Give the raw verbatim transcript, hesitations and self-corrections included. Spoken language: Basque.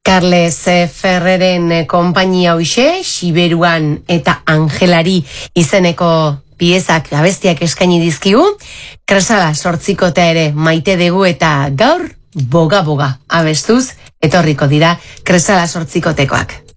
Carles Ferreren konpainia hoxe, Siberuan eta Angelari izeneko piezak abestiak eskaini dizkigu. Kresala sortzikotea ere maite dugu eta gaur boga-boga abestuz etorriko dira Kresala sortzikotekoak.